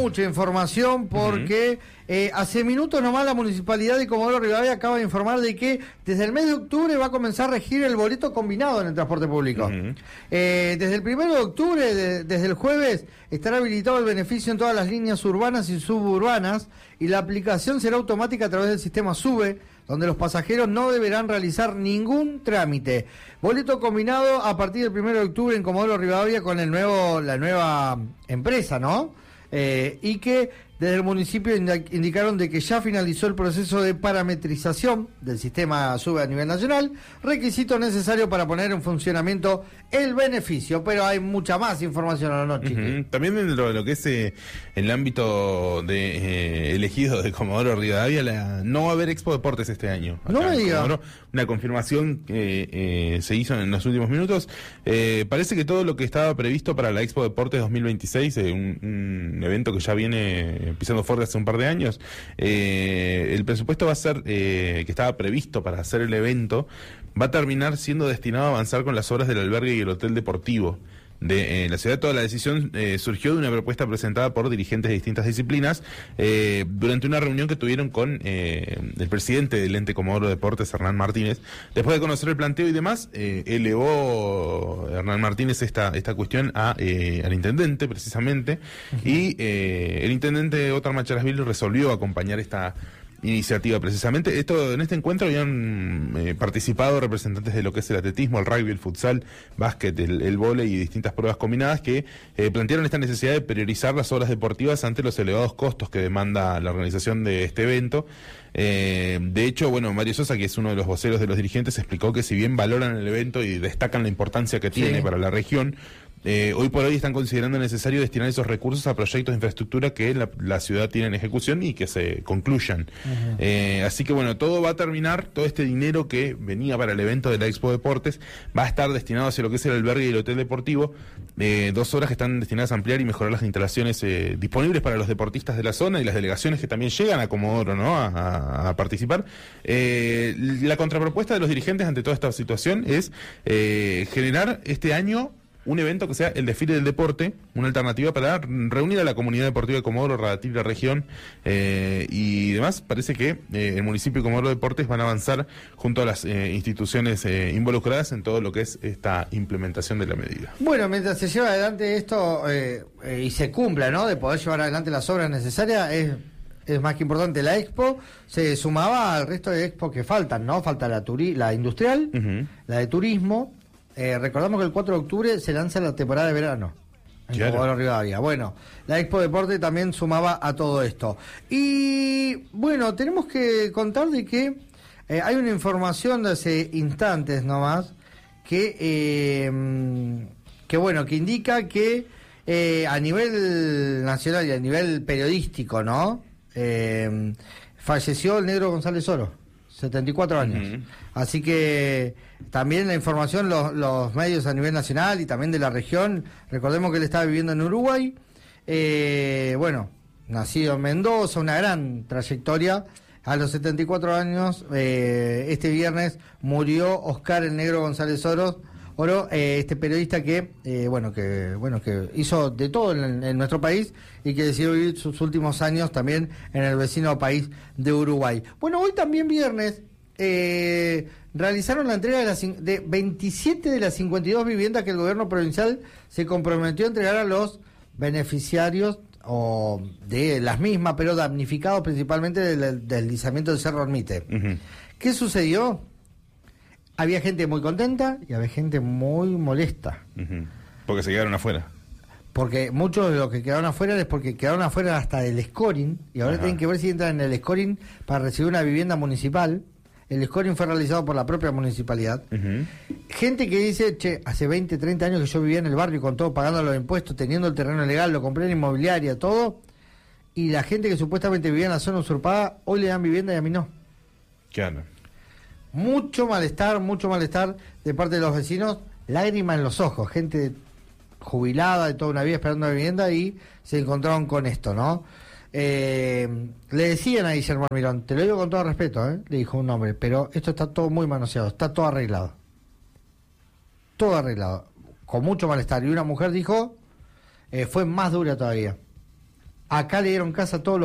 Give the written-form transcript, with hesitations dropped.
mucha información porque hace minutos nomás la Municipalidad de Comodoro Rivadavia acaba de informar de que desde el mes de octubre va a comenzar a regir el boleto combinado en el transporte público. Desde el 1 de octubre, desde el jueves, estará habilitado el beneficio en todas las líneas urbanas y suburbanas y la aplicación será automática a través del sistema SUBE, donde los pasajeros no deberán realizar ningún trámite. Boleto combinado a partir del 1 de octubre en Comodoro Rivadavia con la nueva empresa, ¿no? Y que desde el municipio indicaron de que ya finalizó el proceso de parametrización del sistema SUBE a nivel nacional, requisito necesario para poner en funcionamiento el beneficio, pero hay mucha más información a la noche. También dentro de lo que es el ámbito de elegido de Comodoro Rivadavia, no va a haber Expo Deportes este año. No me diga. Una confirmación que se hizo en los últimos minutos. Parece que todo lo que estaba previsto para la Expo Deportes 2026, un evento que ya viene pisando fuerte hace un par de años, el presupuesto va a ser, que estaba previsto para hacer el evento, va a terminar siendo destinado a avanzar con las obras del albergue y el hotel deportivo de la ciudad. Toda la decisión surgió de una propuesta presentada por dirigentes de distintas disciplinas durante una reunión que tuvieron con el presidente del ente Comodoro Deportes, Hernán Martínez. Después de conocer el planteo y demás, elevó Hernán Martínez esta cuestión al intendente, precisamente, y el intendente Otar Macharasvili resolvió acompañar esta iniciativa precisamente. En este encuentro habían participado representantes de lo que es el atletismo, el rugby, el futsal, básquet, el vóley y distintas pruebas combinadas que plantearon esta necesidad de priorizar las obras deportivas ante los elevados costos que demanda la organización de este evento. De hecho, Mario Sosa, que es uno de los voceros de los dirigentes, explicó que si bien valoran el evento y destacan la importancia que tiene para la región, hoy por hoy están considerando necesario destinar esos recursos a proyectos de infraestructura que la ciudad tiene en ejecución y que se concluyan. Así que todo va a terminar, todo este dinero que venía para el evento de la Expo Deportes va a estar destinado hacia lo que es el albergue y el hotel deportivo, 2 obras que están destinadas a ampliar y mejorar las instalaciones disponibles para los deportistas de la zona y las delegaciones que también llegan a Comodoro, ¿no?, a participar. La contrapropuesta de los dirigentes ante toda esta situación es generar este año un evento que sea el desfile del deporte, una alternativa para reunir a la comunidad deportiva de Comodoro, Radatil, la región y demás. Parece que el municipio de Comodoro Deportes van a avanzar junto a las instituciones involucradas en todo lo que es esta implementación de la medida. Bueno, mientras se lleva adelante esto y se cumpla, ¿no?, de poder llevar adelante las obras necesarias, es más que importante. La Expo se sumaba al resto de Expo que faltan, ¿no? Falta la industrial, la de turismo. Recordamos que el 4 de octubre se lanza la temporada de verano en Comodoro Rivadavia. La Expo Deporte también sumaba a todo esto. Y tenemos que contar de que hay una información de hace instantes nomás que indica que a nivel nacional y a nivel periodístico, ¿no?, falleció el negro González Oro, 74 años. Así que también la información, los medios a nivel nacional y también de la región, recordemos que él estaba viviendo en Uruguay, nacido en Mendoza, una gran trayectoria. A los 74 años, este viernes, murió Oscar el Negro González Oro, este periodista que hizo de todo en nuestro país y que decidió vivir sus últimos años también en el vecino país de Uruguay. Hoy también viernes realizaron la entrega de 27 de las 52 viviendas que el gobierno provincial se comprometió a entregar a los beneficiarios o de las mismas, pero damnificados principalmente del deslizamiento del Cerro Ermite. ¿Qué sucedió? Había gente muy contenta y había gente muy molesta. Porque se quedaron afuera. Porque muchos de los que quedaron afuera es porque quedaron afuera hasta del scoring y ahora tienen que ver si entran en el scoring para recibir una vivienda municipal. El scoring fue realizado por la propia municipalidad. Gente que dice, hace 20, 30 años que yo vivía en el barrio con todo, pagando los impuestos, teniendo el terreno legal, lo compré en inmobiliaria, todo, y la gente que supuestamente vivía en la zona usurpada, hoy le dan vivienda y a mí no. Claro. Mucho malestar de parte de los vecinos, lágrimas en los ojos, gente jubilada de toda una vida esperando una vivienda y se encontraron con esto, ¿no? Le decían a Guillermo Almirón, te lo digo con todo respeto, le dijo un hombre, pero esto está todo muy manoseado, está todo arreglado, con mucho malestar. Y una mujer dijo, fue más dura todavía, Acá le dieron casa a todos los